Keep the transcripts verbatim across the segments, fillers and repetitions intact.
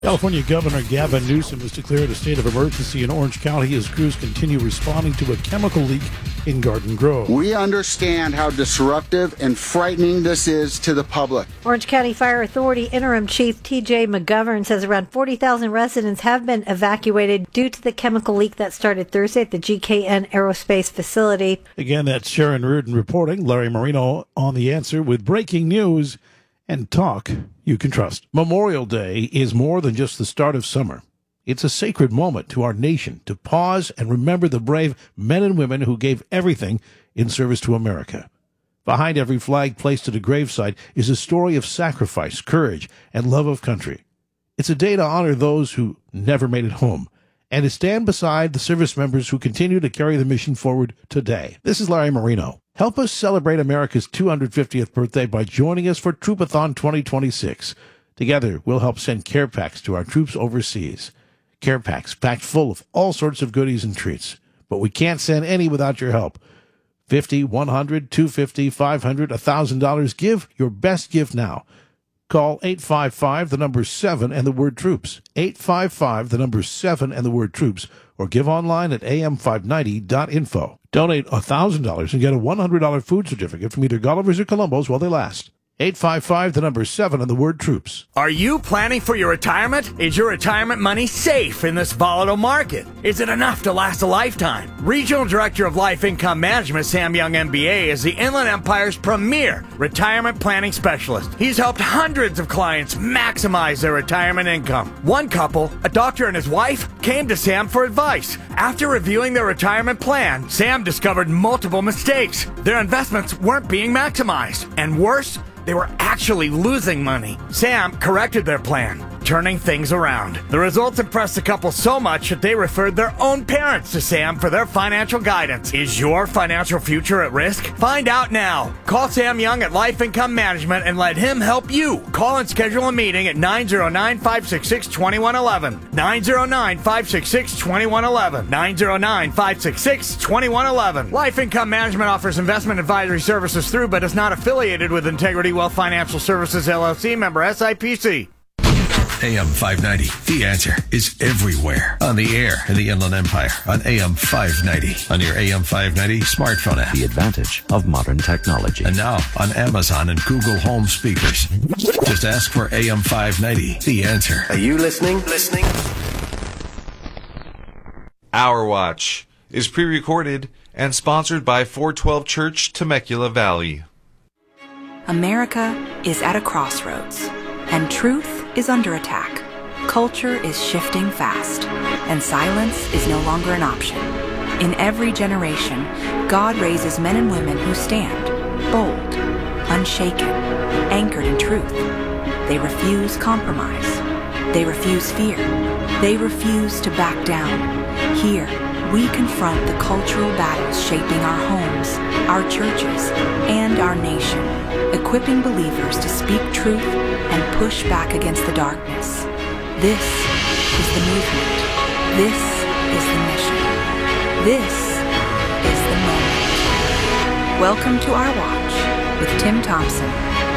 California Governor Gavin Newsom has declared a state of emergency in Orange County as crews continue responding to a chemical leak in Garden Grove. We understand how disruptive and frightening this is to the public. Orange County Fire Authority Interim Chief T J McGovern says around forty thousand residents have been evacuated due to the chemical leak that started Thursday at the G K N Aerospace facility. Again, that's Sharon Rudin reporting. Larry Marino on The Answer with breaking news and talk you can trust. Memorial Day is more than just the start of summer. It's a sacred moment to our nation to pause and remember the brave men and women who gave everything in service to America. Behind every flag placed at a gravesite is a story of sacrifice, courage, and love of country. It's a day to honor those who never made it home and to stand beside the service members who continue to carry the mission forward today. This is Larry Marino. Help us celebrate America's two hundred fiftieth birthday by joining us for Troopathon twenty twenty-six. Together, we'll help send care packs to our troops overseas. Care packs packed full of all sorts of goodies and treats. But we can't send any without your help. fifty, one hundred, two hundred fifty, five hundred, one thousand dollars. Give your best gift now. Call eight five five, the number seven, and the word troops. eight five five, the number seven, and the word troops. Or give online at a m five ninety dot info. Donate one thousand dollars and get a one hundred dollars food certificate from either Gulliver's or Columbo's while they last. eight five five, the number seven, and the word troops. Are you planning for your retirement? Is your retirement money safe in this volatile market? Is it enough to last a lifetime? Regional Director of Life Income Management, Sam Young, M B A, is the Inland Empire's premier retirement planning specialist. He's helped hundreds of clients maximize their retirement income. One couple, a doctor and his wife, came to Sam for advice. After reviewing their retirement plan, Sam discovered multiple mistakes. Their investments weren't being maximized. And worse, they were actually losing money. Sam corrected their plan, turning things around. The results impressed the couple so much that they referred their own parents to Sam for their financial guidance. Is your financial future at risk? Find out now. Call Sam Young at Life Income Management and let him help you. Call and schedule a meeting at nine zero nine, five six six, two one one one. nine zero nine, five six six, two one one one. nine zero nine, five six six, two one one one. Life Income Management offers investment advisory services through but is not affiliated with Integrity Wealth Financial Services, L L C, member S I P C. A M five ninety, The Answer, is everywhere. On the air in the Inland Empire, on A M five ninety, on your A M five ninety smartphone app. The advantage of modern technology. And now on Amazon and Google Home speakers. Just ask for A M five ninety, The Answer. Are you listening? Listening? Our Watch is pre-recorded and sponsored by four twelve Church, Temecula Valley. America is at a crossroads, and truth is under attack. Culture is shifting fast, and silence is no longer an option. In every generation, God raises men and women who stand, bold, unshaken, anchored in truth. They refuse compromise. They refuse fear. They refuse to back down. Here, we confront the cultural battles shaping our homes, our churches, and our nation, equipping believers to speak truth and push back against the darkness. This is the movement. This is the mission. This is the moment. Welcome to Our Watch with Tim Thompson.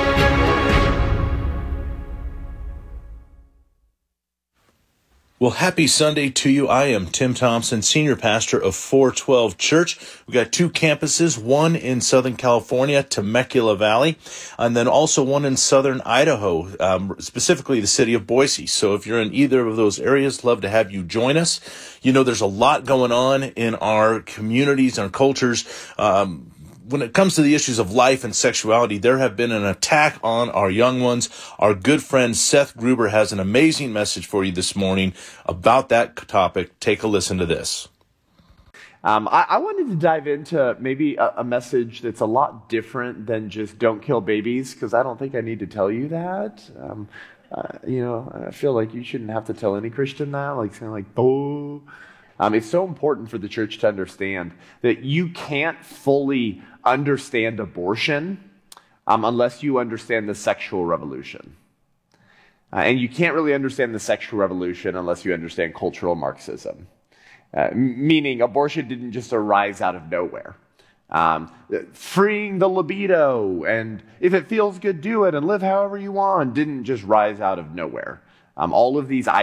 Well, happy Sunday to you. I am Tim Thompson, senior pastor of four twelve Church. We've got two campuses, one in Southern California, Temecula Valley, and then also one in Southern Idaho, um, specifically the city of Boise. So if you're in either of those areas, love to have you join us. You know, there's a lot going on in our communities and cultures. Um, When it comes to the issues of life and sexuality, there have been an attack on our young ones. Our good friend Seth Gruber has an amazing message for you this morning about that topic. Take a listen to this. Um, I, I wanted to dive into maybe a, a message that's a lot different than just don't kill babies, because I don't think I need to tell you that. Um, uh, you know, I feel like you shouldn't have to tell any Christian that, like saying like, oh. Um, it's so important for the church to understand that you can't fully understand abortion um, unless you understand the sexual revolution. Uh, and you can't really understand the sexual revolution unless you understand cultural Marxism. Uh, meaning abortion didn't just arise out of nowhere. Um, freeing the libido, and if it feels good, do it, and live however you want, didn't just rise out of nowhere. Um, all of these